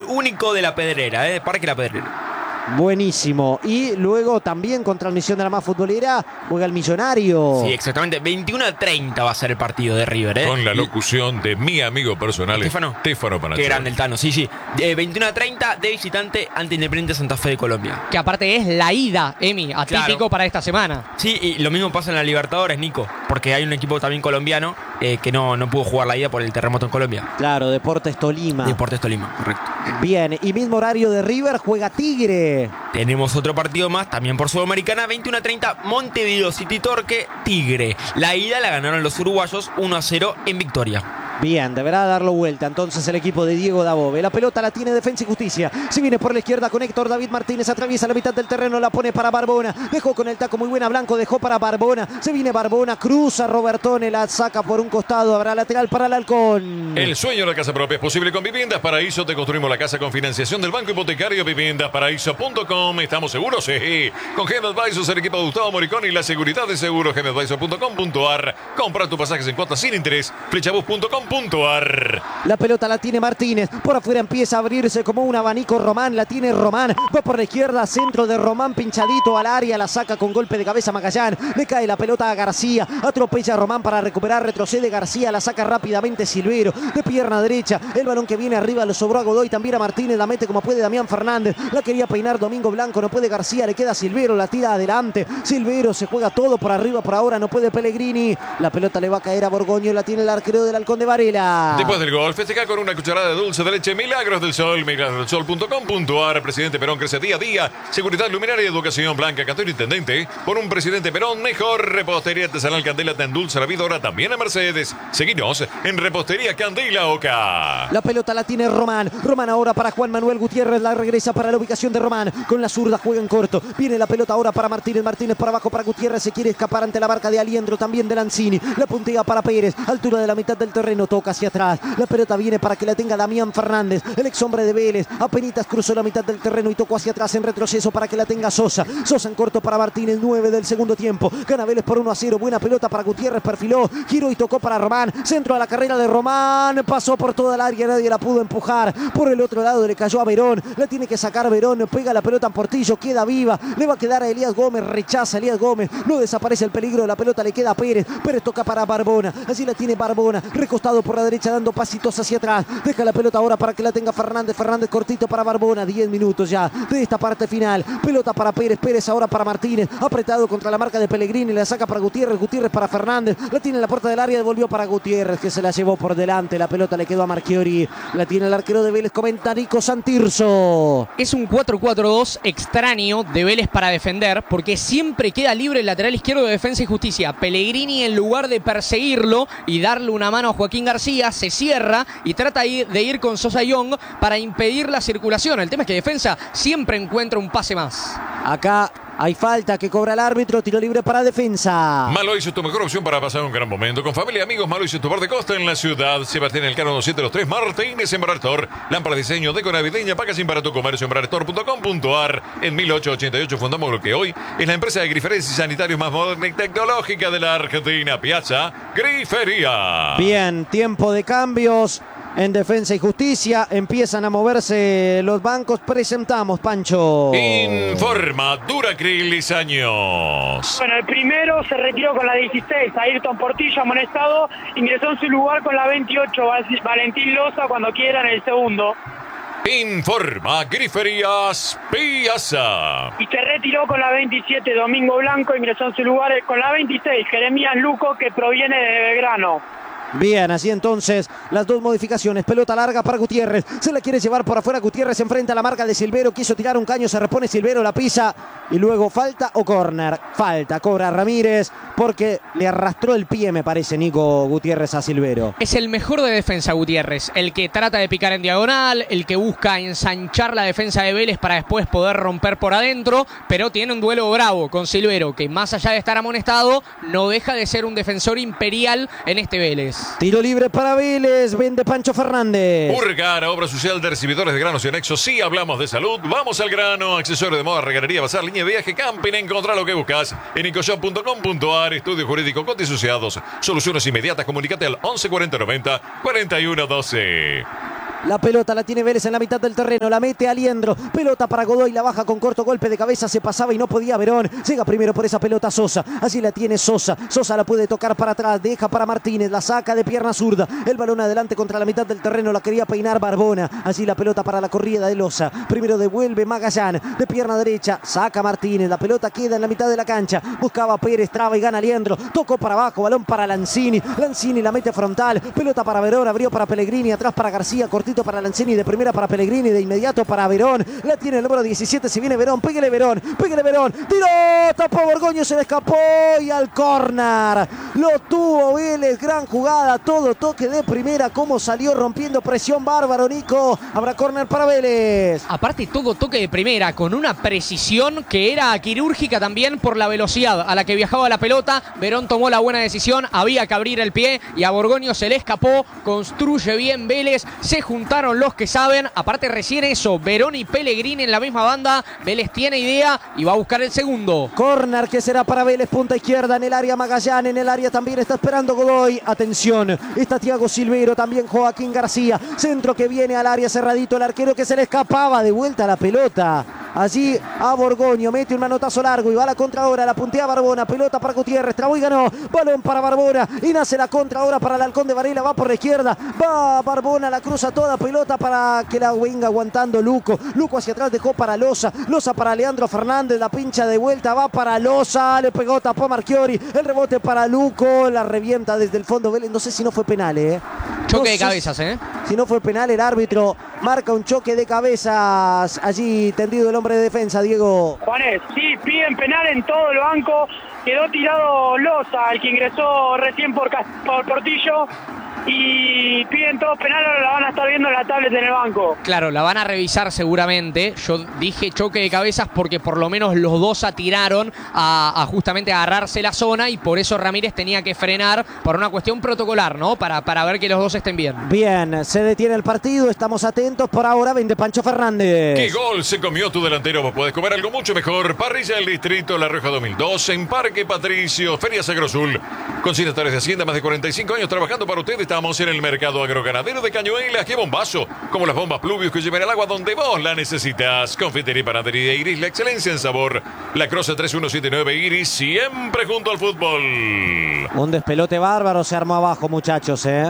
único de La Pedrera, Parque La Pedrera. Buenísimo. Y luego también con transmisión de la más futbolera juega el Millonario. Sí, exactamente. 21:30 va a ser el partido de River. Con la locución de mi amigo personal, Stefano Panaccioli. Qué grande el Tano, sí. 21:30 de visitante ante Independiente Santa Fe de Colombia. Que aparte es la ida, Emi, atípico para esta semana. Sí, y lo mismo pasa en la Libertadores, Nico, porque hay un equipo también colombiano que no pudo jugar la ida por el terremoto en Colombia. Claro, Deportes Tolima. Deportes Tolima, correcto. Bien, y mismo horario de River, juega Tigre. Tenemos otro partido más, también por Sudamericana, 21:30, Montevideo City Torque, Tigre. La ida la ganaron los uruguayos 1-0 en victoria. Bien, deberá darlo vuelta entonces el equipo de Diego Dabove. La pelota la tiene Defensa y Justicia. Se viene por la izquierda con Héctor David Martínez. Atraviesa la mitad del terreno, la pone para Barbona. Dejó con el taco muy buena Blanco, dejó para Barbona. Se viene Barbona, cruza Robertone, la saca por un costado. Habrá lateral para el Halcón. El sueño de la casa propia es posible con Viviendas Paraíso. Te construimos la casa con financiación del Banco Hipotecario. Viviendasparaíso.com. ¿Estamos seguros? Sí. Con Gen Advisors, el equipo de Gustavo Moricón y la seguridad de seguros. genadvisor.com.ar. Compra tus pasajes en cuotas sin interés. Flechabus.com. La pelota la tiene Martínez. Por afuera empieza a abrirse como un abanico Román. La tiene Román. Va por la izquierda. Centro de Román pinchadito al área. La saca con golpe de cabeza Magallán. Le cae la pelota a García. Atropella a Román para recuperar. Retrocede García. La saca rápidamente Silvero. De pierna derecha. El balón que viene arriba lo sobró a Godoy. También a Martínez. La mete como puede Damián Fernández. La quería peinar Domingo Blanco. No puede García. Le queda Silvero. La tira adelante. Silvero se juega todo por arriba. Por ahora no puede Pellegrini. La pelota le va a caer a Borgoño. La tiene el arquero del Halcón de Varela. Después del gol, festeja con una cucharada de dulce de leche Milagros del Sol, milagrosdelsol.com.ar. Presidente Perón crece día a día. Seguridad, luminaria y educación. Blanca Cantero Intendente. Por un Presidente Perón mejor. Repostería Artesanal Candela te endulza la vida ahora también a Mercedes. Seguinos en Repostería Candela Oca. La pelota la tiene Román. Román ahora para Juan Manuel Gutiérrez. La regresa para la ubicación de Román. Con la zurda juega en corto. Viene la pelota ahora para Martínez. Martínez para abajo para Gutiérrez. Se quiere escapar ante la marca de Aliendro. También de Lanzini. La puntea para Pérez. Altura de la mitad del terreno. Toca hacia atrás. La pelota viene para que la tenga Damián Fernández, el ex hombre de Vélez. Apenitas cruzó la mitad del terreno y tocó hacia atrás en retroceso para que la tenga Sosa. Sosa en corto para Martínez, 9 del segundo tiempo. Gana Vélez por 1-0. Buena pelota para Gutiérrez, perfiló, giró y tocó para Román. Centro a la carrera de Román. Pasó por toda el área, nadie la pudo empujar. Por el otro lado le cayó a Verón. La tiene que sacar Verón. Pega la pelota en Portillo, queda viva. Le va a quedar a Elías Gómez. Rechaza a Elías Gómez. No desaparece el peligro. La pelota le queda a Pérez. Pérez toca para Barbona. Así la tiene Barbona. Recostado por la derecha dando pasitos hacia atrás. Deja la pelota ahora para que la tenga Fernández. Fernández cortito para Barbona. 10 minutos ya de esta parte final. Pelota para Pérez. Pérez ahora para Martínez. Apretado contra la marca de Pellegrini. La saca para Gutiérrez. Gutiérrez para Fernández. La tiene en la puerta del área. Devolvió para Gutiérrez, que se la llevó por delante. La pelota le quedó a Marchiori. La tiene el arquero de Vélez. Comenta Nico Santirso. Es un 4-4-2 extraño de Vélez para defender, porque siempre queda libre el lateral izquierdo de Defensa y Justicia. Pellegrini, en lugar de perseguirlo y darle una mano a Joaquín García, se cierra y trata de ir con Sosa Young para impedir la circulación. El tema es que Defensa siempre encuentra un pase más. Acá hay falta que cobra el árbitro. Tiro libre para Defensa. Malois es tu mejor opción para pasar un gran momento. Con familia y amigos, Malois es tu bar de costa en la ciudad. Sebastián Elcano 203 Martínez en Barastor. Lámpara de diseño, deco navideña, packaging para tu comercio en barastor.com.ar. En 1888 fundamos lo que hoy es la empresa de griferías y sanitarios más moderna y tecnológica de la Argentina. Piazza Grifería. Bien, tiempo de cambios en Defensa y Justicia. Empiezan a moverse los bancos. Presentamos, Pancho. Informa Duracril Lizaños. Bueno, el primero se retiró con la 16, Ayrton Portillo, amonestado. Ingresó en su lugar con la 28, Valentín Loza, cuando quieran el segundo. Informa Griferías Piazza. Y se retiró con la 27, Domingo Blanco. Ingresó en su lugar con la 26, Jeremías Luco, que proviene de Belgrano. Bien, así entonces las dos modificaciones. Pelota larga para Gutiérrez. Se la quiere llevar por afuera. Gutiérrez se enfrenta a la marca de Silvero. Quiso tirar un caño, se repone Silvero, la pisa. Y luego falta o córner. Falta, cobra Ramírez porque le arrastró el pie, me parece, Nico Gutiérrez a Silvero. Es el mejor de defensa, Gutiérrez. El que trata de picar en diagonal, el que busca ensanchar la defensa de Vélez para después poder romper por adentro. Pero tiene un duelo bravo con Silvero, que más allá de estar amonestado, no deja de ser un defensor imperial en este Vélez. Tiro libre para Vélez, vende Pancho Fernández. Urgara, obra social de recibidores de granos y anexos. Sí, hablamos de salud. Vamos al grano. Accesorio de moda, regadería, bazar, línea de viaje, camping. Encontrá lo que buscas en ecoshop.com.ar. Estudio jurídico Conti Asociados. Soluciones inmediatas. Comunicate al 11 40 90 41 12. La pelota la tiene Vélez en la mitad del terreno, la mete Aliendro, pelota para Godoy, la baja con corto golpe de cabeza, se pasaba y no podía Verón, llega primero por esa pelota Sosa, así la tiene Sosa, Sosa la puede tocar para atrás, deja para Martínez, la saca de pierna zurda, el balón adelante contra la mitad del terreno, la quería peinar Barbona, así la pelota para la corrida de Loza, primero devuelve Magallán, de pierna derecha, saca Martínez, la pelota queda en la mitad de la cancha, buscaba Pérez, traba y gana Aliendro, tocó para abajo, balón para Lanzini, Lanzini la mete frontal, pelota para Verón, abrió para Pellegrini, atrás para García, cortito para Lanzini, de primera para Pellegrini, de inmediato para Verón, la tiene el número 17, si viene Verón, pégale Verón, tiró, tapó Borgoño, se le escapó y al córner, lo tuvo Vélez, gran jugada, todo toque de primera, como salió rompiendo presión bárbaro, Nico, habrá córner para Vélez. Aparte todo toque de primera, con una precisión que era quirúrgica también por la velocidad a la que viajaba la pelota, Verón tomó la buena decisión, había que abrir el pie y a Borgoño se le escapó, construye bien Vélez, se juntaron los que saben, aparte recién eso, Verón y Pellegrini en la misma banda, Vélez tiene idea y va a buscar el segundo. Córner que será para Vélez, punta izquierda, en el área Magallán, en el área también está esperando Godoy, atención, está Thiago Silvero, también Joaquín García, centro que viene al área, cerradito el arquero que se le escapaba, de vuelta a la pelota, allí a Borgoño, mete un manotazo largo y va a la contra ahora, la puntea Barbona, pelota para Gutiérrez, trabó y ganó, balón para Barbona y nace la contra ahora para el Halcón de Varela, va por la izquierda, va Barbona, la cruza toda, pelota para que la venga aguantando Luco hacia atrás dejó para Loza para Leandro Fernández, la pincha de vuelta, va para Loza, le pegó, tapó Marchiori, el rebote para Luco, la revienta desde el fondo Vélez, no sé si no fue penal, Choque de cabezas, Si no fue penal, el árbitro marca un choque de cabezas allí tendido el hombre de defensa, Diego. Juanes, sí, piden penal en todo el banco, quedó tirado Loza, el que ingresó recién por Portillo, y piden todos penal, ahora la van a estar viendo en la tablet en el banco. Claro, la van a revisar seguramente. Yo dije choque de cabezas porque por lo menos los dos atiraron a justamente agarrarse la zona y por eso Ramírez tenía que frenar por una cuestión protocolar, ¿no? Para ver que los dos estén bien. Bien, se detiene el partido, estamos atentos, por ahora vende Pancho Fernández. ¿Qué gol se comió tu delantero? Vos podés comer algo mucho mejor. Parrilla del Distrito La Rioja 2002 en Parque Patricio, Feria Sagrosur. Con Estatales de Hacienda, más de 45 años trabajando para ustedes. Estamos en el mercado agroganadero de Cañuelas. ¡Qué bombazo! Como las bombas Pluvius que llevan el agua donde vos la necesitas. Confitería y panadería Iris, la excelencia en sabor. La Croce 3179 Iris, siempre junto al fútbol. Un despelote bárbaro se armó abajo, muchachos, Sí,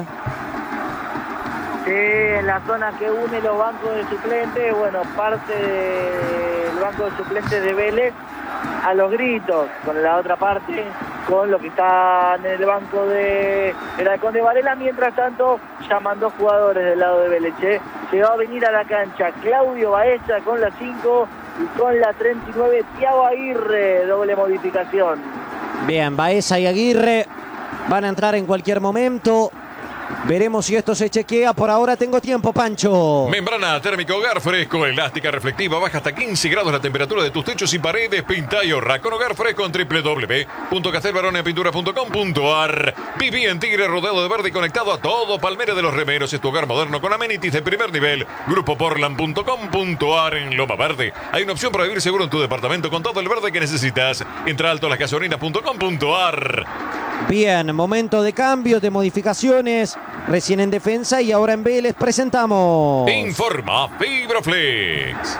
en la zona que une los bancos de suplentes, bueno, parte del banco de suplentes de Vélez a los gritos, con la otra parte, con lo que está en el banco de el Halcón de Varela. Mientras tanto, llamando jugadores del lado de Vélez. Se va a venir a la cancha Claudio Baeza con la 5 y con la 39 Thiago Aguirre, doble modificación. Bien, Baeza y Aguirre van a entrar en cualquier momento. Veremos si esto se chequea. Por ahora tengo tiempo, Pancho. Membrana térmica Hogar Fresco, elástica reflectiva, baja hasta 15 grados la temperatura de tus techos y paredes. Pinta y ahorra con Hogar Fresco en www.castelbaronepintura.com.ar. Viví en Tigre, rodeado de verde y conectado a todo. Palmera de los Remeros es tu hogar moderno con amenities de primer nivel. Grupoportland.com.ar. En Loma Verde hay una opción para vivir seguro en tu departamento con todo el verde que necesitas. Entra a altolasgasolinas.com.ar. Bien, momento de cambios, de modificaciones. Recién en defensa y ahora en Vélez presentamos. Informa Fibroflex.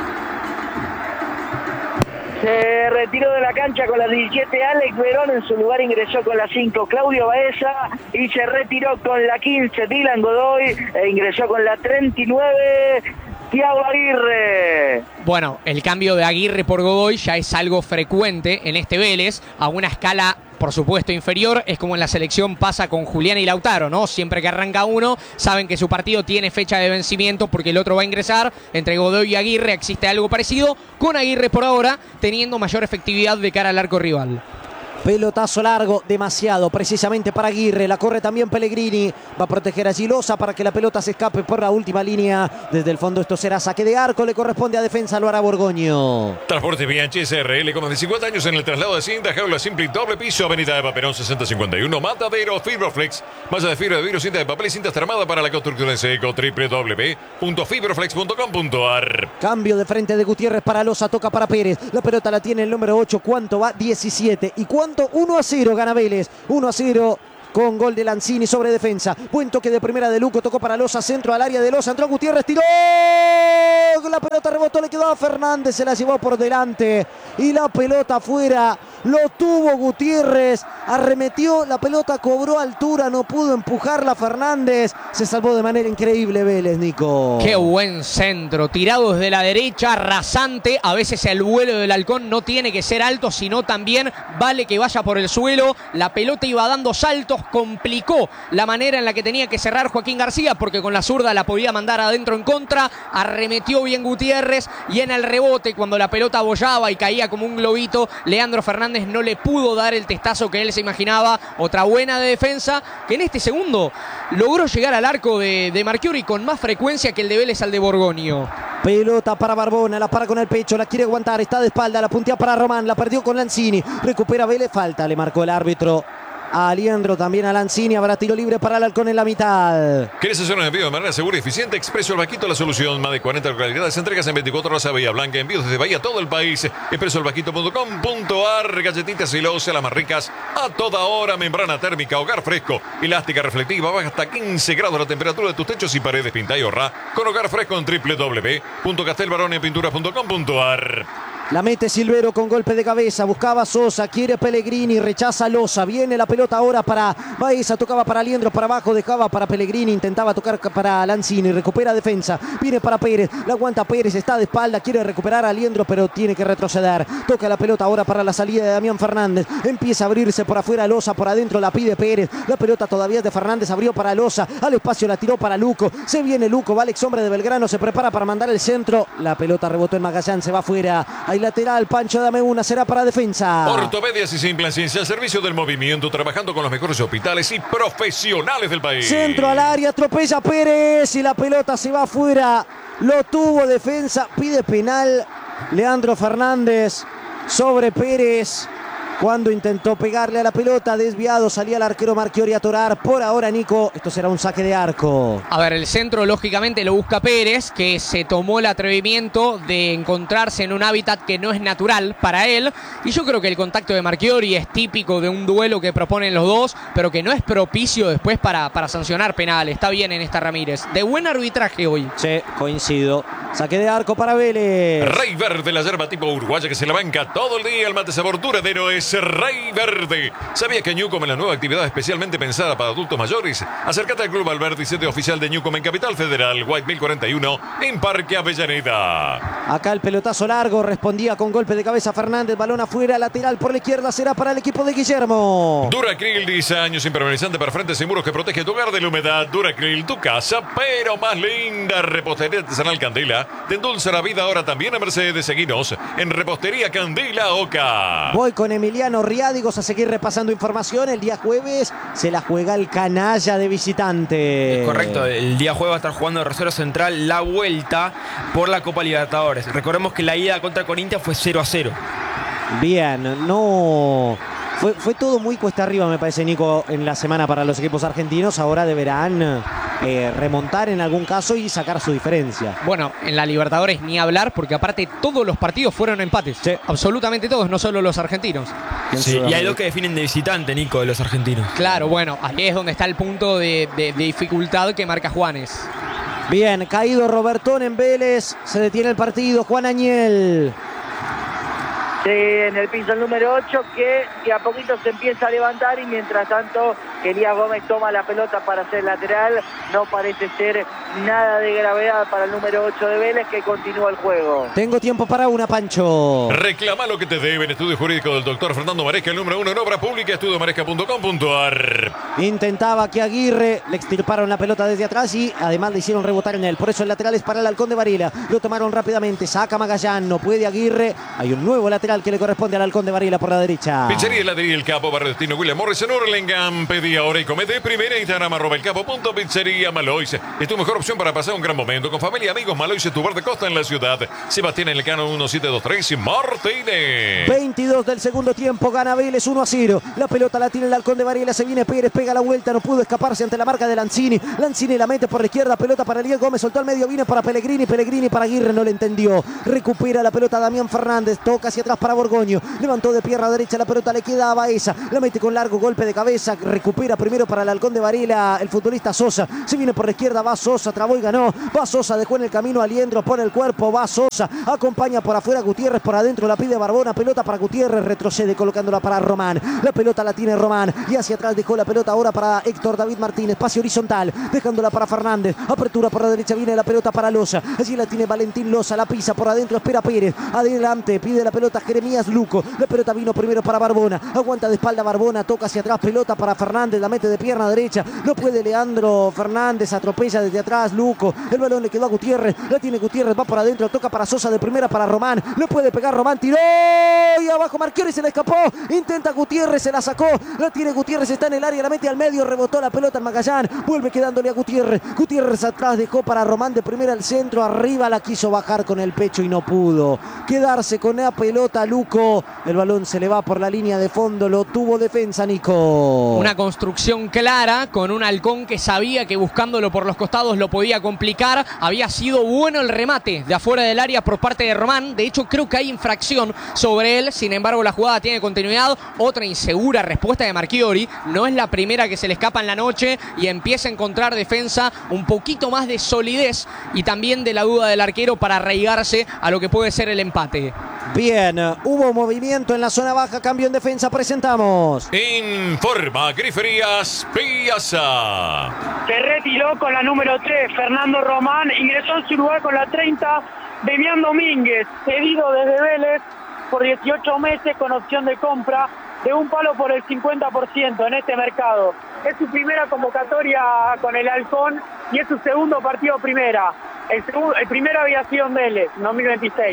Se retiró de la cancha con la 17 Alex Verón, en su lugar ingresó con la 5 Claudio Baeza y se retiró con la 15 Dylan Godoy e ingresó con la 39 Thiago Aguirre. Bueno, el cambio de Aguirre por Godoy ya es algo frecuente en este Vélez, a una escala por supuesto inferior. Es como en la selección pasa con Julián y Lautaro, ¿no? Siempre que arranca uno, saben que su partido tiene fecha de vencimiento porque el otro va a ingresar. Entre Godoy y Aguirre existe algo parecido, con Aguirre por ahora teniendo mayor efectividad de cara al arco rival. Pelotazo largo, demasiado, precisamente para Aguirre. La corre también Pellegrini. Va a proteger a Gilosa para que la pelota se escape por la última línea. Desde el fondo esto será saque de arco. Le corresponde a defensa, lo hará Borgoño. Transporte Bianchi SRL con más de 50 años en el traslado de cinta. Jaula simple y doble piso. Avenida de Paperón 6051. Matadero Fibroflex. Malla de fibra de vidrio, cinta de papel y cinta armada para la construcción en seco. www.fibroflex.com.ar. Cambio de frente de Gutiérrez para Loza. Toca para Pérez. La pelota la tiene el número 8. ¿Cuánto va? 17. ¿Y cuánto? 1-0 gana Vélez. 1-0. con gol de Lanzini sobre defensa. Buen toque de primera de Luco, tocó para Loza, centro al área de Loza, entró Gutiérrez, tiró. La pelota rebotó, le quedó a Fernández, se la llevó por delante y la pelota afuera. Lo tuvo Gutiérrez, arremetió, la pelota cobró altura, no pudo empujarla Fernández. Se salvó de manera increíble Vélez, Nico. Qué buen centro, tirado desde la derecha, rasante. A veces el vuelo del halcón no tiene que ser alto, sino también vale que vaya por el suelo. La pelota iba dando saltos, complicó la manera en la que tenía que cerrar Joaquín García, porque con la zurda la podía mandar adentro en contra. Arremetió bien Gutiérrez y en el rebote, cuando la pelota bollaba y caía como un globito, Leandro Fernández no le pudo dar el testazo que él se imaginaba. Otra buena de defensa, que en este segundo logró llegar al arco de Marchiori con más frecuencia que el de Vélez al de Borgoño. Pelota para Barbona, la para con el pecho, la quiere aguantar, está de espalda, la puntea para Román, la perdió con Lanzini, recupera Vélez, falta, le marcó el árbitro a Aliendro, también a Lanzini, habrá tiro libre para el halcón en la mitad. ¿Querés hacer un envío de manera segura y eficiente? Expreso El Vaquito, la solución. Más de 40 localidades, entregas en 24 horas a Bahía Blanca, envíos desde Bahía a todo el país. expresoelvaquito.com.ar. Galletitas y loza, las más ricas a toda hora. Membrana térmica, hogar fresco, elástica reflectiva, baja hasta 15 grados la temperatura de tus techos y paredes. Pinta y ahorra con hogar fresco en www.castelbaronepinturas.com.ar. La mete Silvero con golpe de cabeza, buscaba Sosa, quiere Pellegrini, rechaza Loza, viene la pelota ahora para Baeza, tocaba para Aliendro, para abajo, dejaba para Pellegrini, intentaba tocar para Lanzini, recupera defensa, viene para Pérez, la aguanta Pérez, está de espalda, quiere recuperar a Aliendro, pero tiene que retroceder, toca la pelota ahora para la salida de Damián Fernández, empieza a abrirse por afuera Loza, por adentro la pide Pérez, la pelota todavía es de Fernández, abrió para Loza, al espacio la tiró para Luco, se viene Luco, va Alex Hombre de Belgrano, se prepara para mandar el centro, la pelota rebotó en Magallán, se va afuera, hay lateral, Pancho, dame una, será para defensa. Ortopedias y Implantes, al servicio del movimiento, trabajando con los mejores hospitales y profesionales del país. Centro al área, atropella Pérez y la pelota se va afuera. Lo tuvo defensa, pide penal Leandro Fernández sobre Pérez. Cuando intentó pegarle a la pelota, desviado, salía el arquero Marchiori a torar. Por ahora, Nico, esto será un saque de arco. A ver, el centro lógicamente lo busca Pérez, que se tomó el atrevimiento de encontrarse en un hábitat que no es natural para él. Y yo creo que el contacto de Marchiori es típico de un duelo que proponen los dos, pero que no es propicio después para sancionar penal. Está bien en esta Ramírez. De buen arbitraje hoy. Sí, coincido. Saque de arco para Vélez. Rey Verde, la yerba tipo uruguaya que se la banca todo el día. El mate sabor duradero es Rey Verde. ¿Sabías que Newcom es la nueva actividad especialmente pensada para adultos mayores? Acércate al Club Alberti, sede oficial de Newcom en Capital Federal, White 1041, en Parque Avellaneda. Acá el pelotazo largo, respondía con golpe de cabeza Fernández, balón afuera, lateral por la izquierda, será para el equipo de Guillermo. Duracril, 10 años, impermeabilizante para frentes y muros que protege tu hogar de la humedad. Duracril, tu casa, pero más linda. Repostería artesanal Candela, te endulza la vida ahora también a Mercedes. Seguinos en Repostería Candela Oca. Voy con Emiliano Riádigos a seguir repasando información. El día jueves se la juega el canalla de visitante. Es correcto, el día jueves va a estar jugando Rosario Central la vuelta por la Copa Libertadores. Recordemos que la ida contra Corinthians fue 0-0. Bien, no... Fue todo muy cuesta arriba, me parece, Nico, en la semana para los equipos argentinos. Ahora deberán remontar en algún caso y sacar su diferencia. Bueno, en la Libertadores ni hablar, porque aparte todos los partidos fueron empates. Sí. Absolutamente todos, no solo los argentinos. Sí, y hay dos que definen de visitante, Nico, de los argentinos. Claro, bueno, ahí es donde está el punto de dificultad que marca Juanes. Bien, caído Robertón en Vélez. Se detiene el partido. Juan Añel. Sí, en el piso el número 8 que de a poquito se empieza a levantar y mientras tanto Elías Gómez toma la pelota para hacer lateral. No parece ser nada de gravedad para el número 8 de Vélez, que continúa el juego. Tengo tiempo para una, Pancho. Reclama lo que te deben. Estudio jurídico del doctor Fernando Maresca, el número 1 en obra pública, estudiomaresca.com.ar. Intentaba que Aguirre le extirparon la pelota desde atrás y además le hicieron rebotar en él. Por eso el lateral es para el Halcón de Varela. Lo tomaron rápidamente. Saca Magallán. No puede Aguirre. Hay un nuevo lateral que le corresponde al Halcón de Varela por la derecha. Pizzería Heladería El Capo, Barrio Destino William Morris en Hurlingham. Pedí ahora y come de primera. Instagram @elcapo.pizzería Malois. Es tu mejor opción para pasar un gran momento con familia, amigos. Malois es tu bar de costa en la ciudad. Sebastián Elcano 1723 y Martínez. 22 del segundo tiempo, gana Vélez 1-0. La pelota la tiene el Halcón de Varela, se viene Pérez, pega la vuelta, no pudo escaparse ante la marca de Lanzini. Lanzini la mete por la izquierda, pelota para Elías Gómez, soltó al medio, viene para Pellegrini, Pellegrini para Aguirre, no le entendió. Recupera la pelota Damián Fernández, toca hacia atrás para Borgoño, levantó de pierna derecha, la pelota le queda a Baeza, la mete con largo golpe de cabeza, recupera Recupera primero para el Halcón de Varela el futbolista Sosa. Se viene por la izquierda, va Sosa, trabó y ganó. Va Sosa, dejó en el camino a Liendro, pone el cuerpo, va Sosa. Acompaña por afuera Gutiérrez, por adentro la pide Barbona. Pelota para Gutiérrez, retrocede colocándola para Román. La pelota la tiene Román y hacia atrás dejó la pelota ahora para Héctor David Martínez. Pase horizontal, dejándola para Fernández. Apertura por la derecha, viene la pelota para Loza. Allí la tiene Valentín Loza, la pisa por adentro, espera Pérez. Adelante, pide la pelota Jeremías Luco. La pelota vino primero para Barbona. Aguanta de espalda Barbona, toca hacia atrás, pelota para Fernández, la mete de pierna derecha. No puede Leandro Fernández, atropella desde atrás Luco. El balón le quedó a Gutiérrez. La tiene Gutiérrez, va por adentro, toca para Sosa de primera para Román. No puede pegar Román, tiró y abajo Marchiori, se le escapó. Intenta Gutiérrez, se la sacó. La tiene Gutiérrez, está en el área, la mete al medio, rebotó la pelota en Magallán. Vuelve quedándole a Gutiérrez. Gutiérrez atrás dejó para Román de primera al centro. Arriba la quiso bajar con el pecho y no pudo quedarse con la pelota Luco. El balón se le va por la línea de fondo, lo tuvo defensa Nico. Una construcción clara con un Halcón que sabía que buscándolo por los costados lo podía complicar. Había sido bueno el remate de afuera del área por parte de Román. De hecho creo que hay infracción sobre él. Sin embargo la jugada tiene continuidad. Otra insegura respuesta de Marchiori. No es la primera que se le escapa en la noche y empieza a encontrar defensa un poquito más de solidez y también de la duda del arquero para arraigarse a lo que puede ser el empate. Bien, hubo movimiento en la zona baja, cambio en defensa, presentamos. Informa Griferías Piazza. Se retiró con la número 3, Fernando Román. Ingresó en su lugar con la 30, Demián Domínguez, cedido desde Vélez por 18 meses con opción de compra de un palo por el 50% en este mercado. Es su primera convocatoria con el Halcón y es su segundo partido primera. El primero había sido en Vélez, en 2026.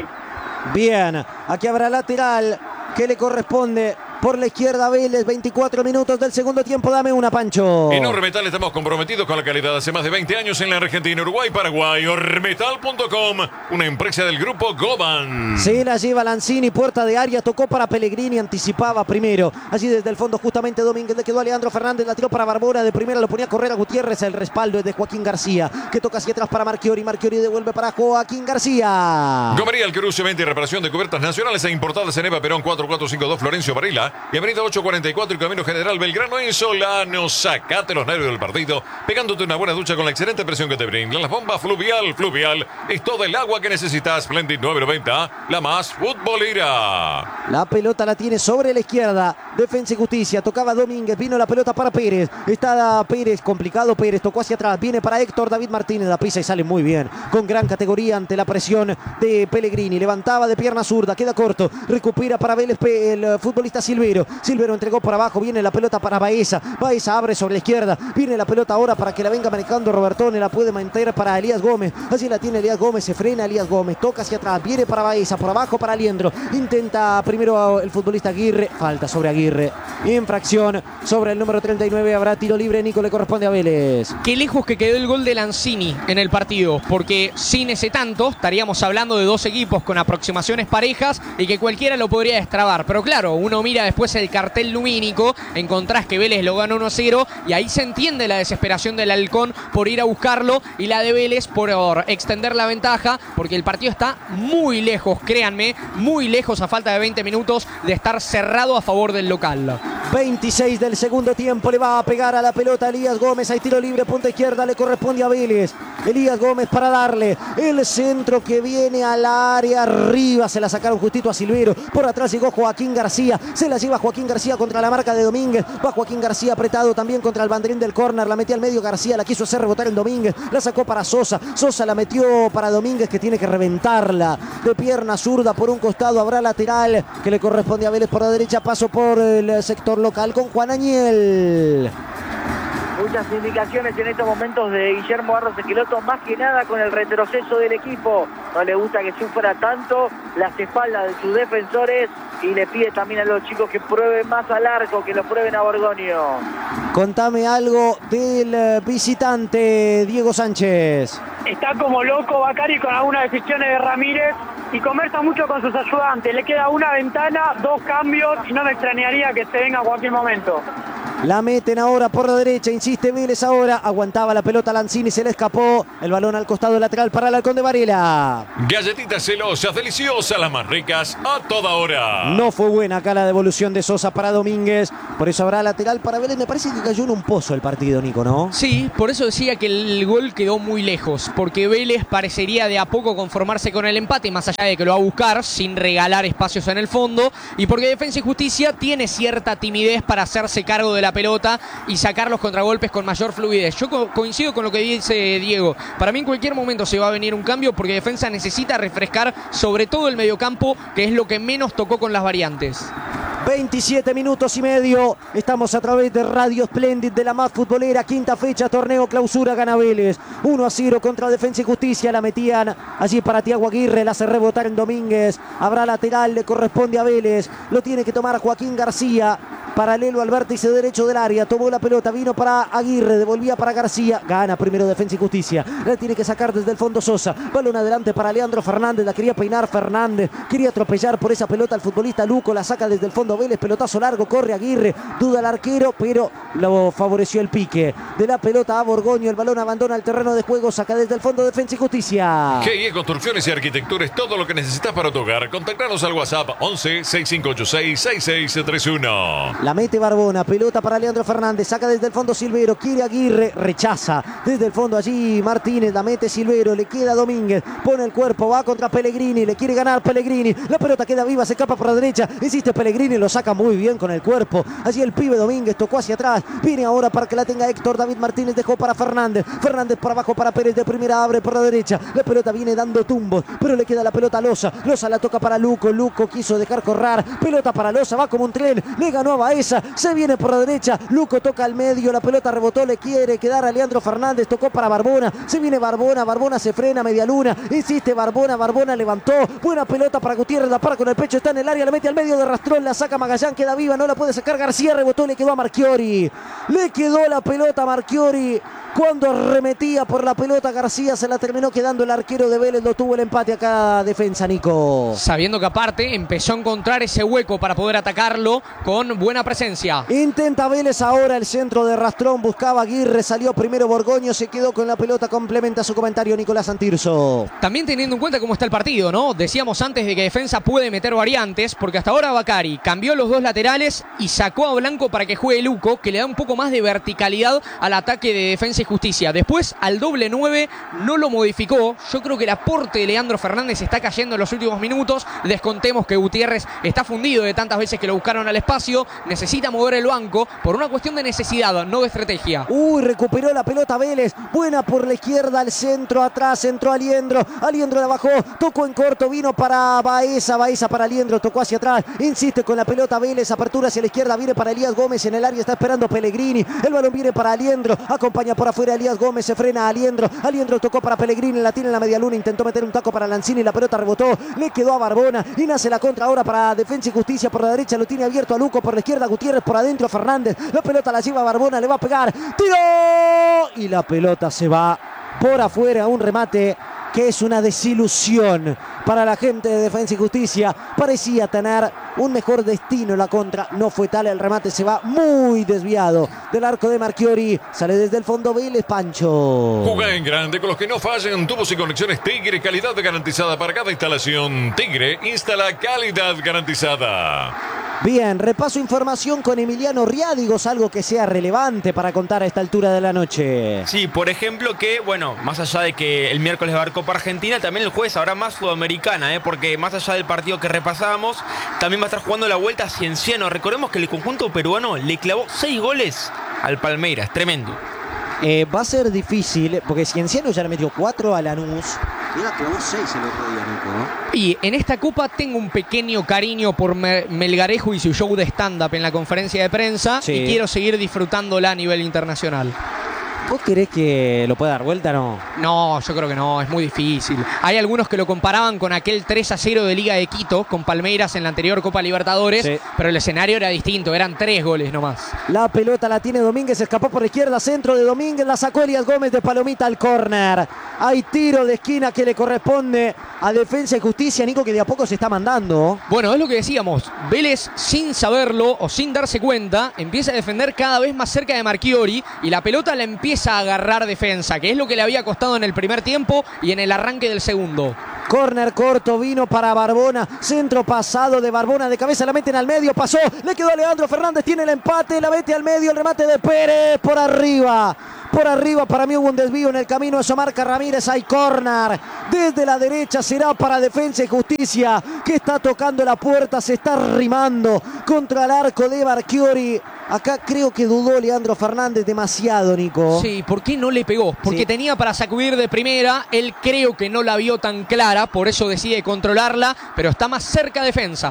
Bien, aquí habrá lateral que le corresponde por la izquierda Vélez. 24 minutos del segundo tiempo. Dame una, Pancho. En Ormetal estamos comprometidos con la calidad hace más de 20 años en la Argentina, Uruguay, Paraguay. Ormetal.com, una empresa del grupo Goban. Se la lleva Lanzini, puerta de área, tocó para Pellegrini, anticipaba primero. Allí desde el fondo justamente Domínguez, le quedó a Leandro Fernández, la tiró para Barbona, de primera lo ponía a correr a Gutiérrez. El respaldo es de Joaquín García, que toca hacia atrás para Marchiori. Marchiori devuelve para Joaquín García. Gomería El Cruce, venta y reparación de cubiertas nacionales e importadas en Eva Perón 4452 Florencio Varela y avenida 844 y Camino General Belgrano en Solano. Sacate los nervios del partido pegándote una buena ducha con la excelente presión que te brindan las bombas Fluvial. Fluvial es todo el agua que necesitas. Splendid 990, la más futbolera. La pelota la tiene sobre la izquierda. Defensa y Justicia, tocaba Domínguez, vino la pelota para Pérez. Está Pérez, complicado Pérez, tocó hacia atrás, viene para Héctor David Martínez, la pisa y sale muy bien, con gran categoría ante la presión de Pellegrini. Levantaba de pierna zurda, queda corto, recupera para Vélez el futbolista Silvero. Silvero entregó por abajo, viene la pelota para Baeza. Baeza abre sobre la izquierda, viene la pelota ahora para que la venga manejando Robertone, la puede meter para Elías Gómez. Allí la tiene Elías Gómez, se frena Elías Gómez, toca hacia atrás, viene para Baeza, por abajo para Liendro. Intenta primero el futbolista Aguirre, falta sobre Aguirre. Infracción sobre el número 39, habrá tiro libre, Nico, le corresponde a Vélez. Qué lejos que quedó el gol de Lanzini en el partido, porque sin ese tanto estaríamos hablando de dos equipos con aproximaciones parejas y que cualquiera lo podría destrabar. Pero claro, uno mira después el cartel lumínico, encontrás que Vélez lo gana 1-0 y ahí se entiende la desesperación del Halcón por ir a buscarlo y la de Vélez por extender la ventaja, porque el partido está muy lejos, créanme, muy lejos a falta de 20 minutos de estar cerrado a favor del local. 26 del segundo tiempo, le va a pegar a la pelota Elías Gómez, hay tiro libre, punta izquierda, le corresponde a Vélez. Elías Gómez para darle el centro que viene al área, arriba se la sacaron justito a Silvero, por atrás llegó Joaquín García, se la lleva Joaquín García contra la marca de Domínguez, va Joaquín García apretado también contra el banderín del córner, la metió al medio García, la quiso hacer rebotar en Domínguez, la sacó para Sosa, Sosa la metió para Domínguez que tiene que reventarla de pierna zurda por un costado, habrá lateral que le corresponde a Vélez por la derecha, paso por el sector local con Juan Añel. Muchas indicaciones en estos momentos de Guillermo Barros Esqueloto, más que nada con el retroceso del equipo. No le gusta que sufra tanto las espaldas de sus defensores y le pide también a los chicos que prueben más al arco, que lo prueben a Borgonio. Contame algo del visitante Diego Sánchez. Está como loco Bacari con algunas decisiones de Ramírez y conversa mucho con sus ayudantes. Le queda una ventana, 2 cambios y no me extrañaría que se venga a cualquier momento. La meten ahora por la derecha, insiste Vélez ahora. Aguantaba la pelota Lanzini, se le escapó. El balón al costado lateral para el Halcón de Varela. Galletitas celosas, deliciosas, las más ricas a toda hora. No fue buena acá la devolución de Sosa para Domínguez. Por eso habrá lateral para Vélez. Me parece que cayó en un pozo el partido, Nico, ¿no? Sí, por eso decía que el gol quedó muy lejos. Porque Vélez parecería de a poco conformarse con el empate, más allá de que lo va a buscar sin regalar espacios en el fondo. Y porque Defensa y Justicia tiene cierta timidez para hacerse cargo de la pelota y sacar los contragolpes con mayor fluidez. Yo coincido con lo que dice Diego. Para mí en cualquier momento se va a venir un cambio porque Defensa necesita refrescar sobre todo el mediocampo, que es lo que menos tocó con las variantes. 27 minutos y medio. Estamos a través de Radio Splendid de la más futbolera. Quinta fecha, torneo clausura, gana Vélez. 1-0 contra Defensa y Justicia. La metían allí para Thiago Aguirre. La hace rebotar en Domínguez. Habrá lateral, le corresponde a Vélez. Lo tiene que tomar Joaquín García. Paralelo al vértice derecho del área. Tomó la pelota, vino para Aguirre. Devolvía para García. Gana primero Defensa y Justicia. La tiene que sacar desde el fondo Sosa. Balón adelante para Leandro Fernández. La quería peinar Fernández. Quería atropellar por esa pelota al futbolista Luco. La saca desde el fondo Vélez, pelotazo largo, corre Aguirre, duda el arquero, pero lo favoreció el pique de la pelota a Borgoño. El balón abandona el terreno de juego, saca desde el fondo Defensa y Justicia. GIE Construcciones y Arquitectura es todo lo que necesitas para tu hogar. Contactanos al WhatsApp 11 6586 6631. La mete Barbona, pelota para Leandro Fernández, saca desde el fondo Silvero, quiere Aguirre, rechaza desde el fondo allí Martínez, la mete Silvero, le queda Domínguez, pone el cuerpo, va contra Pellegrini, le quiere ganar Pellegrini, la pelota queda viva, se escapa por la derecha, insiste Pellegrini, lo saca muy bien con el cuerpo. Allí el pibe Domínguez tocó hacia atrás. Viene ahora para que la tenga Héctor. David Martínez dejó para Fernández. Fernández por abajo para Pérez. De primera abre por la derecha. La pelota viene dando tumbos, pero le queda la pelota a Loza. Loza la toca para Luco. Luco quiso dejar correr. Pelota para Loza. Va como un tren. Le ganó a Baeza. Se viene por la derecha. Luco toca al medio. La pelota rebotó. Le quiere quedar a Leandro Fernández. Tocó para Barbona. Se viene Barbona. Barbona se frena. Media luna. Insiste Barbona. Barbona levantó. Buena pelota para Gutiérrez. La para con el pecho. Está en el área. La mete al medio de Rastrón. La saca Magallán. Queda viva, no la puede sacar García, rebotó, le quedó a Marchiori. Le quedó la pelota a Marchiori. Cuando arremetía por la pelota García, se la terminó quedando el arquero de Vélez. Lo tuvo el empate acá Defensa, Nico. Sabiendo que aparte empezó a encontrar ese hueco para poder atacarlo con buena presencia. Intenta Vélez ahora el centro de Rastrón. Buscaba Aguirre, salió primero Borgoño, se quedó con la pelota. Complementa su comentario Nicolás Antirso. También teniendo en cuenta cómo está el partido, ¿no? Decíamos antes de que Defensa puede meter variantes, porque hasta ahora Bacari cambió los dos laterales y sacó a Blanco para que juegue Luco, que le da un poco más de verticalidad al ataque de Defensa y Justicia. Después al doble 9 no lo modificó. Yo creo que el aporte de Leandro Fernández está cayendo en los últimos minutos. Descontemos que Gutiérrez está fundido de tantas veces que lo buscaron al espacio. Necesita mover el banco por una cuestión de necesidad, no de estrategia. Recuperó la pelota Vélez. Buena por la izquierda, al centro, atrás, entró Aliendro. Aliendro la bajó, tocó en corto, vino para Baeza. Baeza para Aliendro, tocó hacia atrás. Insiste con la pelota Vélez, apertura hacia la izquierda, viene para Elías Gómez en el área, está esperando Pellegrini. El balón viene para Aliendro, acompaña por afuera Elías Gómez, se frena a Aliendro. Aliendro tocó para Pellegrini, la tiene en la media luna, intentó meter un taco para Lanzini, la pelota rebotó, le quedó a Barbona y nace la contra ahora para Defensa y Justicia. Por la derecha lo tiene abierto a Luco, por la izquierda Gutiérrez, por adentro Fernández. La pelota la lleva Barbona, le va a pegar, tiró y la pelota se va por afuera. Un remate que es una desilusión para la gente de Defensa y Justicia. Parecía tener un mejor destino la contra, no fue tal. El remate se va muy desviado del arco de Marchiori. Sale desde el fondo Vélez, Pancho. Juega en grande con los que no fallan. Tubos y conexiones Tigre, calidad garantizada para cada instalación. Tigre instala calidad garantizada. Bien, repaso información con Emiliano Riádigos, algo que sea relevante para contar a esta altura de la noche. Sí, por ejemplo que, bueno, más allá de que el miércoles va a haber Copa Argentina, también el jueves habrá más sudamericana, porque más allá del partido que repasábamos, también va a estar jugando la vuelta Cienciano. Recordemos que el conjunto peruano le clavó 6 goles al Palmeiras, tremendo. Va a ser difícil, porque Cienciano ya le metió 4 a Lanús. Y la clavó 6 el otro día, Nico, ¿no? Y en esta Copa tengo un pequeño cariño por Melgarejo y su show de stand-up en la conferencia de prensa. Sí. Y quiero seguir disfrutándola a nivel internacional. ¿Vos querés que lo pueda dar vuelta o no? No, yo creo que no, es muy difícil. Hay algunos que lo comparaban con aquel 3-0 de Liga de Quito, con Palmeiras en la anterior Copa Libertadores, sí, pero el escenario era distinto, eran 3 goles nomás. La pelota la tiene Domínguez, escapó por la izquierda, centro de Domínguez, la sacó Elías Gómez de palomita al córner. Hay tiro de esquina que le corresponde a Defensa y Justicia, Nico, que de a poco se está mandando. Bueno, es lo que decíamos, Vélez sin saberlo o sin darse cuenta, empieza a defender cada vez más cerca de Marchiori y la pelota la empieza a agarrar Defensa, que es lo que le había costado en el primer tiempo y en el arranque del segundo. Córner corto, vino para Barbona, centro pasado de Barbona, de cabeza la meten al medio, pasó, le quedó a Leandro Fernández, tiene el empate, la mete al medio, el remate de Pérez, por arriba, para mí hubo un desvío en el camino, eso marca Ramírez, hay córner, desde la derecha será para Defensa y Justicia, que está tocando la puerta, se está arrimando contra el arco de Marchiori. Acá creo que dudó Leandro Fernández demasiado, Nico. Sí, ¿por qué no le pegó? Porque sí, tenía para sacudir de primera, él creo que no la vio tan clara, por eso decide controlarla, pero está más cerca Defensa.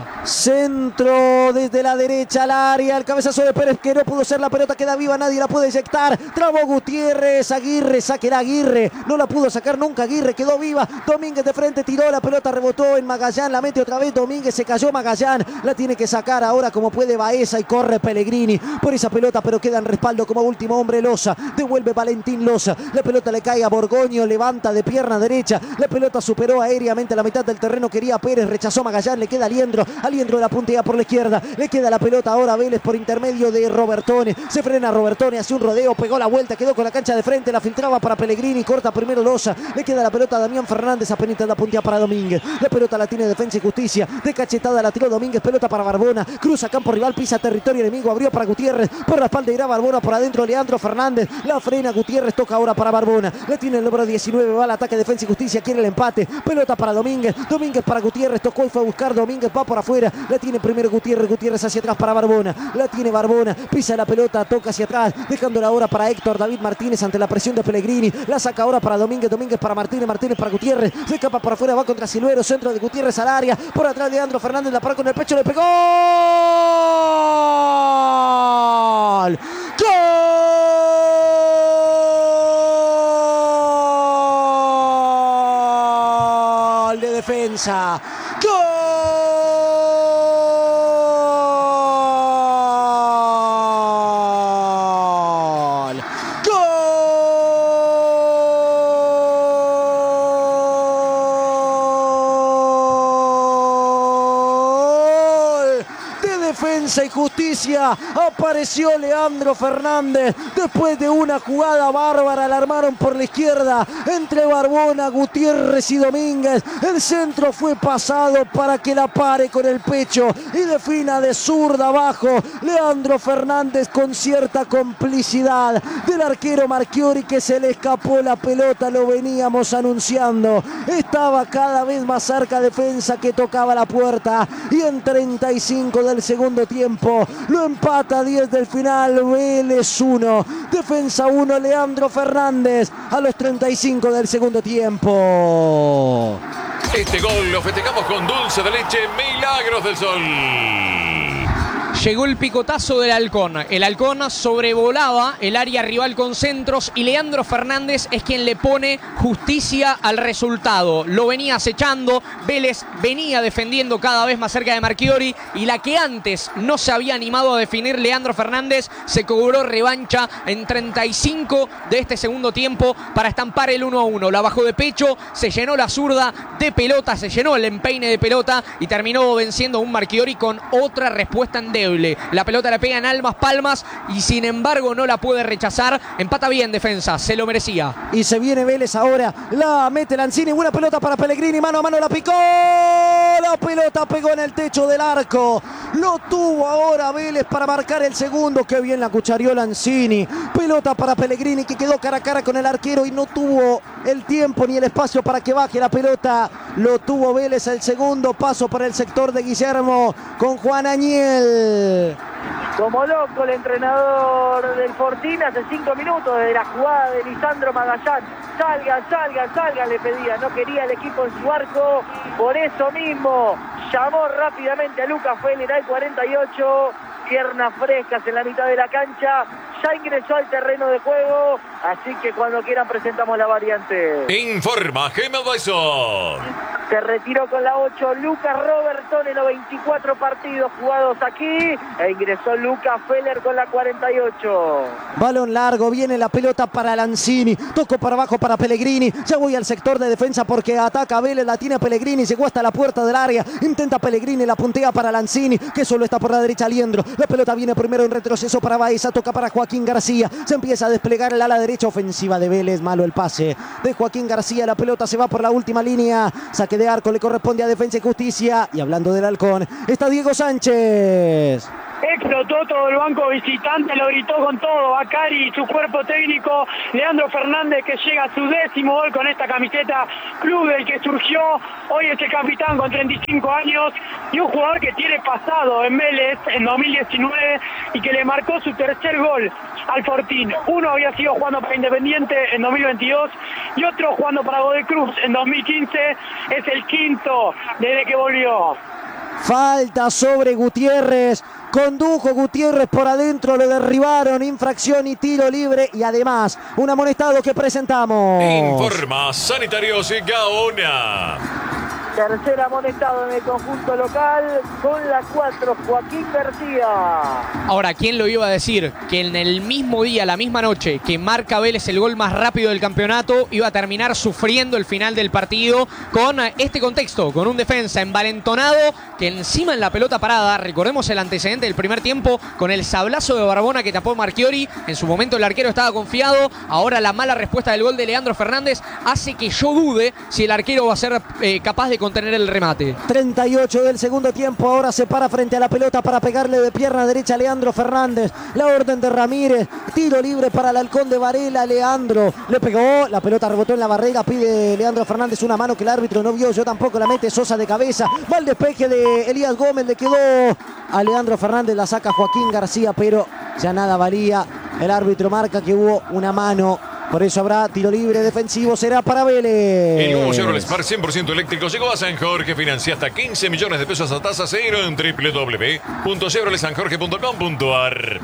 Centro desde la derecha al área, el cabezazo de Pérez que no pudo ser, la pelota queda viva, nadie la puede eyectar, trabó Gutiérrez, Aguirre, sáquela Aguirre, no la pudo sacar nunca Aguirre, quedó viva, Domínguez de frente, tiró, la pelota rebotó en Magallán, la mete otra vez Domínguez, se cayó Magallán, la tiene que sacar ahora como puede Baeza y corre Pellegrini por esa pelota, pero queda en respaldo como último hombre Loza, devuelve Valentín Loza, la pelota le cae a Borgoño, levanta de pierna derecha, la pelota superó aéreamente la mitad del terreno, quería Pérez, rechazó Magallán, le queda Aliendro la puntea por la izquierda, le queda la pelota ahora a Vélez por intermedio de Robertone, se frena Robertone, hace un rodeo, pegó la vuelta, quedó con la cancha de frente, la filtraba para Pellegrini, corta primero Loza, le queda la pelota a Damián Fernández, apenas la puntea para Domínguez, la pelota la tiene Defensa y Justicia, de cachetada la tiró Domínguez, pelota para Barbona, cruza campo rival, pisa territorio enemigo, abrió para Gutiérrez, por la espalda irá Barbona, por adentro Leandro Fernández, la frena Gutiérrez, toca ahora para Barbona, le tiene el número 19, va al ataque Defensa y Justicia, quiere el empate, pelota para Domínguez para Gutiérrez, tocó y fue a buscar Domínguez, va por afuera, la tiene primero Gutiérrez hacia atrás para Barbona, la tiene Barbona, pisa la pelota, toca hacia atrás, dejándola ahora para Héctor David Martínez ante la presión de Pellegrini, la saca ahora para Domínguez para Martínez para Gutiérrez, se escapa por afuera, va contra Silvero, centro de Gutiérrez al área, por atrás de Leandro Fernández, la paró con el pecho, le pegó. ¡Gol de Defensa! ¡Gol! Defensa y Justicia, apareció Leandro Fernández después de una jugada bárbara, la armaron por la izquierda entre Barbona, Gutiérrez y Domínguez, el centro fue pasado para que la pare con el pecho y defina de zurda abajo Leandro Fernández con cierta complicidad del arquero Marchiori, que se le escapó la pelota, lo veníamos anunciando, estaba cada vez más cerca Defensa, que tocaba la puerta, y en 35 del segundo tiempo lo empata 10 del final, Vélez 1, Defensa 1, Leandro Fernández a los 35 del segundo tiempo. Este gol lo festejamos con dulce de leche Milagros del Sol. Llegó el picotazo del Halcón. El Halcón sobrevolaba el área rival con centros y Leandro Fernández es quien le pone justicia al resultado. Lo venía acechando, Vélez venía defendiendo cada vez más cerca de Marchiori y la que antes no se había animado a definir Leandro Fernández se cobró revancha en 35 de este segundo tiempo para estampar el 1-1. La bajó de pecho, se llenó la zurda de pelota, se llenó el empeine de pelota y terminó venciendo a un Marchiori con otra respuesta endeble. La pelota le pega en almas palmas y sin embargo no la puede rechazar. Empata bien Defensa, se lo merecía. Y se viene Vélez ahora, la mete Lanzini, buena pelota para Pellegrini, mano a mano la picó, la pelota pegó en el techo del arco, lo tuvo ahora Vélez para marcar el segundo, qué bien la cuchareó Lanzini, pelota para Pellegrini que quedó cara a cara con el arquero y no tuvo el tiempo ni el espacio para que baje la pelota, lo tuvo Vélez, el segundo paso para el sector de Guillermo con Juan Añel. Como loco el entrenador del Fortín hace 5 minutos de la jugada de Lisandro Magallán. Salga, le pedía. No quería el equipo en su arco. Por eso mismo llamó rápidamente a Lucas Feller al 48. Piernas frescas en la mitad de la cancha. ya ingresó al terreno de juego, así que cuando quieran presentamos la variante. Informa Gemel Dyson. Se retiró con la 8 Lucas Robertson en los 24 partidos jugados aquí, e ingresó Lucas Feller con la 48. Balón largo, viene la pelota para Lanzini, tocó para abajo para Pellegrini, ya voy al sector de defensa porque ataca Vélez, la tiene Pellegrini, llegó hasta la puerta del área, intenta Pellegrini, la puntea para Lanzini, que solo está por la derecha Aliendro, la pelota viene primero en retroceso para Baeza, toca para Joaquín García, se empieza a desplegar el ala derecha ofensiva de Vélez, malo el pase de Joaquín García, la pelota se va por la última línea, saque de arco le corresponde a Defensa y Justicia, y hablando del Halcón, está Diego Sánchez. Explotó todo el banco visitante, lo gritó con todo Bacari y su cuerpo técnico. Leandro Fernández, que llega a su 10º gol con esta camiseta, club del que surgió, hoy es el capitán con 35 años y un jugador que tiene pasado en Vélez en 2019 y que le marcó su tercer gol al Fortín. Uno había sido jugando para Independiente en 2022 y otro jugando para Godoy Cruz en 2015. Es el quinto desde que volvió. Falta sobre Gutiérrez. Condujo Gutiérrez por adentro, lo derribaron, infracción y tiro libre y además un amonestado que presentamos. Informa Sanitarios Gaona. Tercer amonestado en el conjunto local con la 4, Joaquín García. Ahora, ¿quién lo iba a decir? Que en el mismo día, la misma noche que marca Vélez el gol más rápido del campeonato, iba a terminar sufriendo el final del partido con este contexto, con un defensa envalentonado que encima en la pelota parada, recordemos el antecedente del primer tiempo con el sablazo de Barbona que tapó Marchiori, en su momento el arquero estaba confiado, ahora la mala respuesta del gol de Leandro Fernández hace que yo dude si el arquero va a ser capaz de contener el remate. 38 del segundo tiempo, ahora se para frente a la pelota para pegarle de pierna derecha a Leandro Fernández, la orden de Ramírez, tiro libre para el Halcón de Varela, Leandro le pegó, la pelota rebotó en la barrera, pide Leandro Fernández una mano que el árbitro no vio, yo tampoco, la mete Sosa de cabeza, va el despeje de Elías Gómez, le quedó a Leandro Fernández, la saca Joaquín García, pero ya nada valía, el árbitro marca que hubo una mano. Por eso habrá tiro libre defensivo, será para Vélez. El nuevo Chevrolet Spark 100% eléctrico llegó a San Jorge, financia hasta 15 millones de pesos a tasa cero en www.chevroletsanjorge.com.ar.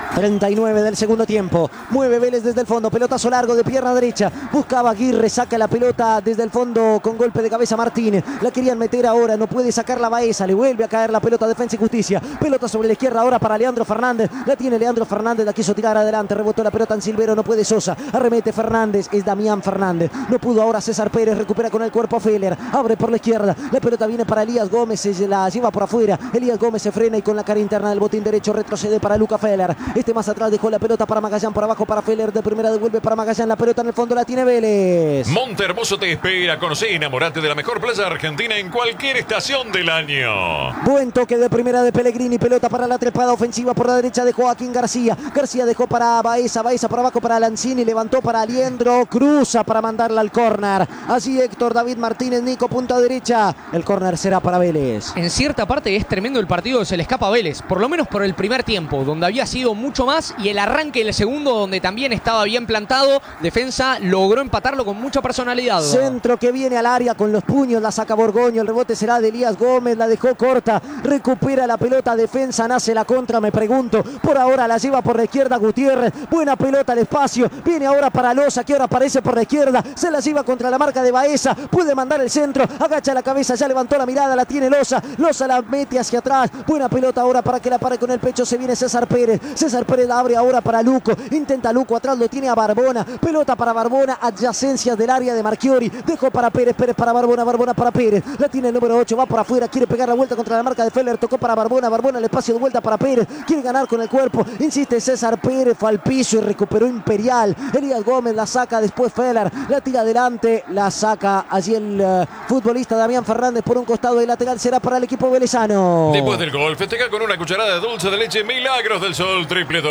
39 del segundo tiempo, mueve Vélez desde el fondo, pelotazo largo de pierna derecha, buscaba Aguirre, saca la pelota desde el fondo con golpe de cabeza Martínez, la querían meter ahora, no puede sacar la Baeza, le vuelve a caer la pelota, Defensa y Justicia, pelota sobre la izquierda ahora para Leandro Fernández, la tiene Leandro Fernández, la quiso tirar adelante, rebotó la pelota en Silvero, no puede Sosa, arremete Fernández, es Damián Fernández, no pudo ahora César Pérez, recupera con el cuerpo Feller, abre por la izquierda, la pelota viene para Elías Gómez, se la lleva por afuera, Elías Gómez se frena y con la cara interna del botín derecho retrocede para Luca Feller, más atrás dejó la pelota para Magallán, por abajo para Feller, de primera devuelve para Magallán, la pelota en el fondo la tiene Vélez. Monte Hermoso te espera, conoce y enamorate de la mejor playa argentina en cualquier estación del año. Buen toque de primera de Pellegrini, pelota para la trepada ofensiva por la derecha de Joaquín García, García dejó para Baeza, Baeza por abajo para Lanzini, levantó para Aliendro, cruza para mandarla al córner, así Héctor David Martínez, Nico, punta derecha, el córner será para Vélez. En cierta parte es tremendo el partido que se le escapa a Vélez, por lo menos por el primer tiempo, donde había sido mucho más, y el arranque del segundo, donde también estaba bien plantado, Defensa logró empatarlo con mucha personalidad. Centro que viene al área con los puños, la saca Borgoño, el rebote será de Elías Gómez, la dejó corta, recupera la pelota Defensa, nace la contra, me pregunto, por ahora la lleva por la izquierda Gutiérrez, buena pelota al espacio, viene ahora para Loza, que ahora aparece por la izquierda, se la lleva contra la marca de Baeza, puede mandar el centro, agacha la cabeza, ya levantó la mirada, la tiene Loza, Loza la mete hacia atrás, buena pelota ahora para que la pare con el pecho, se viene César Pérez la abre ahora para Luco, intenta Luco, atrás lo tiene a Barbona, pelota para Barbona, adyacencias del área de Marchiori, dejó para Pérez, Pérez para Barbona, Barbona para Pérez, la tiene el número 8, va por afuera, quiere pegar la vuelta contra la marca de Feller, tocó para Barbona, Barbona el espacio de vuelta para Pérez, quiere ganar con el cuerpo, insiste César Pérez, fue al piso y recuperó Imperial, Elías Gómez la saca, después Feller, la tira adelante, la saca allí el futbolista Damián Fernández por un costado de lateral, será para el equipo velezano. Después del gol, festeja con una cucharada de dulce de leche Milagros del Sol,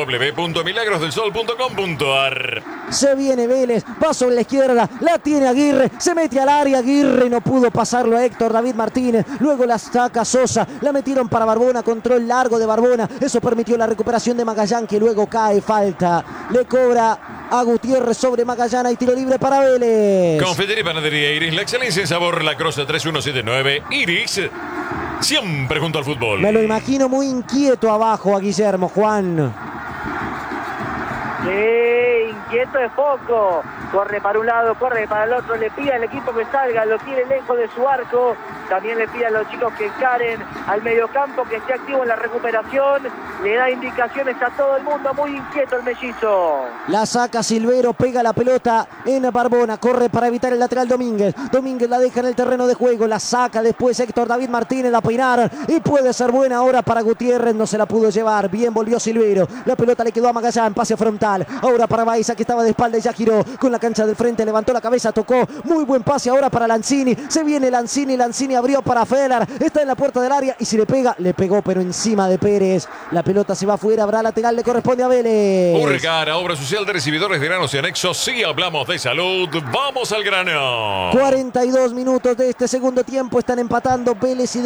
www.milagrosdelsol.com.ar. Se viene Vélez, va sobre la izquierda, la tiene Aguirre, se mete al área, Aguirre no pudo pasarlo a Héctor David Martínez, luego la saca Sosa, la metieron para Barbona, control largo de Barbona, eso permitió la recuperación de Magallán, que luego cae, falta, le cobra a Gutiérrez sobre Magallán, hay tiro libre para Vélez. Confitería y Panadería Iris, la excelencia en sabor, La Croce 3179, Iris, siempre junto al fútbol. Me lo imagino muy inquieto abajo a Guillermo, Juan. Inquieto es poco. Corre para un lado, corre para el otro. Le pide al equipo que salga, lo quiere lejos de su arco. También le pide a los chicos que encaren al mediocampo, que esté activo en la recuperación. Le da indicaciones a todo el mundo. Muy inquieto el mellizo. La saca Silvero, pega la pelota en Barbona. Corre para evitar el lateral Domínguez. Domínguez la deja en el terreno de juego. La saca después Héctor David Martínez. La peinaron y puede ser buena ahora para Gutiérrez. No se la pudo llevar. Bien volvió Silvero. La pelota le quedó a Magallán. Pase frontal. Ahora para Baiza, que estaba de espalda y ya giró con la cancha del frente. Levantó la cabeza, tocó. Muy buen pase ahora para Lanzini. Se viene Lanzini. Lanzini abrió para Feller. Está en la puerta del área y si le pega, le pegó pero encima de Pérez. La pelota se va afuera. Habrá lateral, le corresponde a Vélez. Urgara, obra social de recibidores de granos y anexos. Sí, hablamos de salud. Vamos al grano. 42 minutos de este segundo tiempo. Están empatando Vélez y